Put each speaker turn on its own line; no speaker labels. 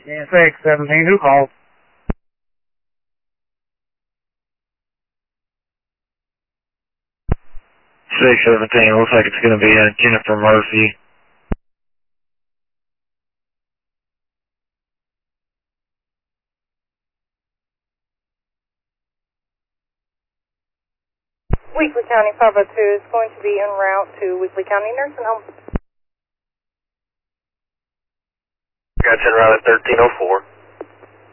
Yeah, 617, who called?
617, looks like it's going to be Jennifer Murphy.
Weakley County 502 is going to be en route to Weakley County Nursing Home.
Gotcha, en route at 1304.